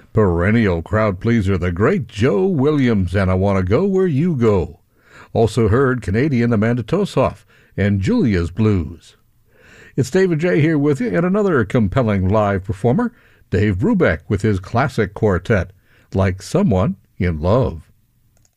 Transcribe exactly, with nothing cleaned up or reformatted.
perennial crowd pleaser, the great Joe Williams, and I Want to Go Where You Go. Also heard Canadian Amanda Tosoff and Julia's Blues. It's David J. here with you, and another compelling live performer, Dave Brubeck with his classic quartet, Like Someone in Love.